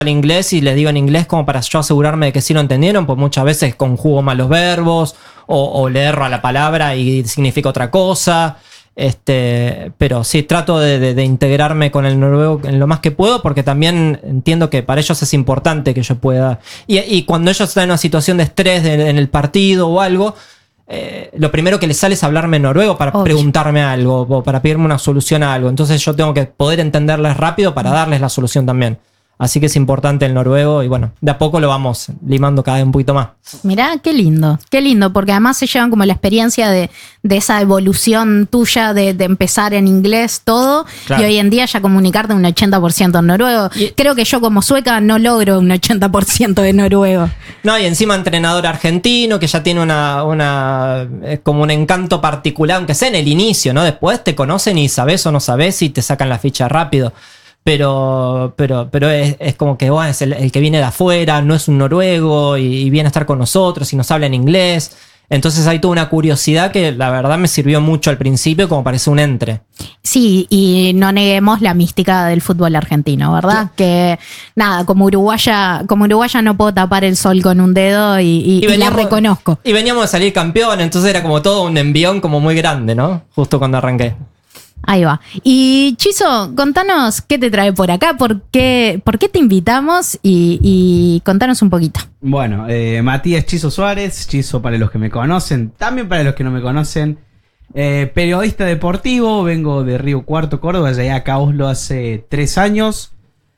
al inglés y les digo en inglés como para yo asegurarme de que sí lo entendieron, pues muchas veces conjugo mal los verbos o le erro a la palabra y significa otra cosa. Pero sí, trato de integrarme con el noruego en lo más que puedo, porque también entiendo que para ellos es importante que yo pueda. Y cuando ellos están en una situación de estrés en el partido o algo, lo primero que les sale es hablarme en noruego para preguntarme algo o para pedirme una solución a algo. Entonces yo tengo que poder entenderles rápido para darles la solución también. Así que es importante el noruego y bueno, de a poco lo vamos limando cada vez un poquito más. Mirá, qué lindo, porque además se llevan como la experiencia de esa evolución tuya de empezar en inglés todo, claro. Y hoy en día ya comunicarte un 80% en noruego. Creo que yo como sueca no logro un 80% de noruego. No, y encima entrenador argentino que ya tiene como un encanto particular, aunque sea en el inicio, ¿no? Después te conocen y sabes o no sabes y te sacan la ficha rápido. Pero es como que bueno, es el que viene de afuera, no es un noruego y viene a estar con nosotros y nos habla en inglés. Entonces hay toda una curiosidad que la verdad me sirvió mucho al principio como parece un entre. Sí, y no neguemos la mística del fútbol argentino, ¿verdad? Sí. Que nada, como uruguaya no puedo tapar el sol con un dedo y la reconozco. Y veníamos de salir campeón, entonces era como todo un envión como muy grande, ¿no? Justo cuando arranqué. Ahí va. Y Chizo, contanos qué te trae por acá, por qué te invitamos y contanos un poquito. Bueno, Matías Chizo Suárez, Chizo para los que me conocen, también para los que no me conocen, periodista deportivo, vengo de Río Cuarto, Córdoba, llegué acá a Oslo hace 3 años.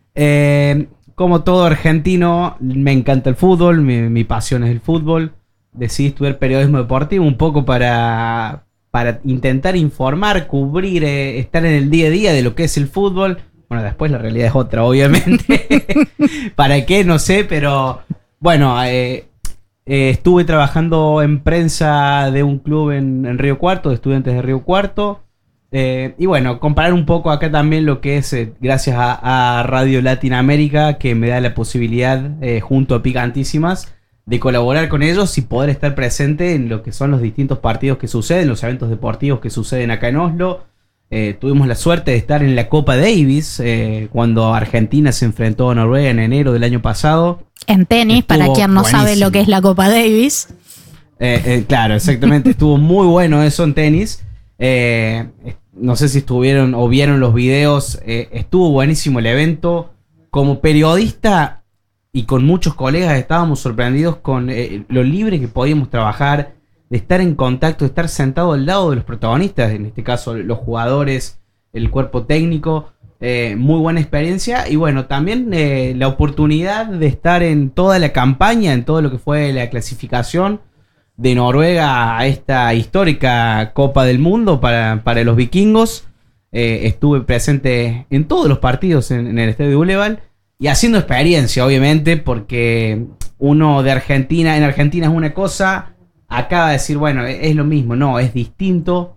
Como todo argentino, me encanta el fútbol, mi pasión es el fútbol. Decidí estudiar periodismo deportivo un poco para intentar informar, cubrir, estar en el día a día de lo que es el fútbol. Bueno, después la realidad es otra, obviamente. ¿Para qué? No sé, pero bueno, estuve trabajando en prensa de un club en Río Cuarto, de estudiantes de Río Cuarto. Y bueno, comparar un poco acá también lo que es, gracias a Radio Latinoamérica, que me da la posibilidad, junto a Picantísimas, de colaborar con ellos y poder estar presente en lo que son los distintos partidos que suceden, los eventos deportivos que suceden acá en Oslo. Tuvimos la suerte de estar en la Copa Davis, cuando Argentina se enfrentó a Noruega en enero del año pasado. En tenis, para quien no sabe lo que es la Copa Davis. Claro, exactamente, estuvo muy bueno eso en tenis. No sé si estuvieron o vieron los videos, estuvo buenísimo el evento. Como periodista y con muchos colegas estábamos sorprendidos con lo libre que podíamos trabajar, de estar en contacto, de estar sentado al lado de los protagonistas, en este caso los jugadores, el cuerpo técnico. Muy buena experiencia y bueno, también la oportunidad de estar en toda la campaña, en todo lo que fue la clasificación de Noruega a esta histórica Copa del Mundo para los vikingos. Estuve presente en todos los partidos en el estadio de Uleval. Y haciendo experiencia, obviamente, porque uno de Argentina, en Argentina es una cosa, acaba de decir, bueno, es lo mismo, no, es distinto.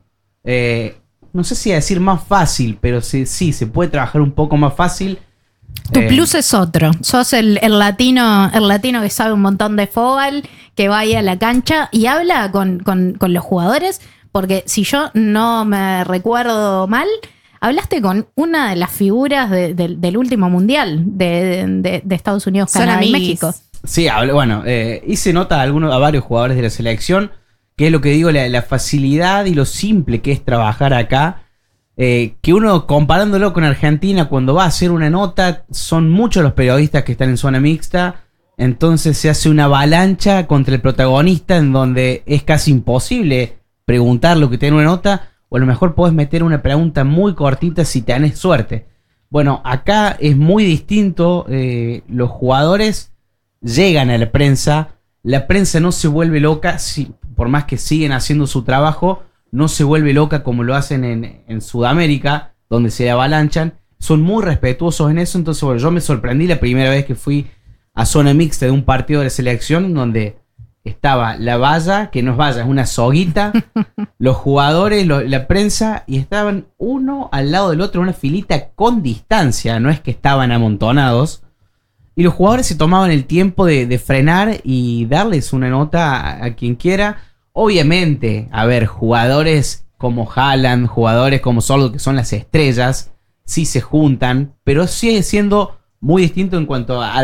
No sé si decir más fácil, pero sí, se puede trabajar un poco más fácil. Tu plus es otro, sos el latino que sabe un montón de fútbol, que va ahí a la cancha y habla con los jugadores, porque si yo no me recuerdo mal, hablaste con una de las figuras del último mundial de Estados Unidos, Canadá y México. Sí, bueno, hice nota a varios jugadores de la selección, que es lo que digo, la facilidad y lo simple que es trabajar acá. Que uno, comparándolo con Argentina, cuando va a hacer una nota, son muchos los periodistas que están en zona mixta, entonces se hace una avalancha contra el protagonista en donde es casi imposible preguntar lo que tiene una nota. O a lo mejor podés meter una pregunta muy cortita si tenés suerte. Bueno, acá es muy distinto. Los jugadores llegan a la prensa no se vuelve loca, por más que siguen haciendo su trabajo, no se vuelve loca como lo hacen en Sudamérica, donde se avalanchan. Son muy respetuosos en eso. Entonces, bueno, yo me sorprendí la primera vez que fui a zona mixta de un partido de la selección, donde estaba la valla, que no es valla, es una soguita, los jugadores, la prensa, y estaban uno al lado del otro en una filita con distancia, no es que estaban amontonados, y los jugadores se tomaban el tiempo de frenar y darles una nota a quien quiera. Obviamente, a ver, jugadores como Haaland, jugadores como Soldo, que son las estrellas, sí se juntan, pero sigue siendo muy distinto en cuanto a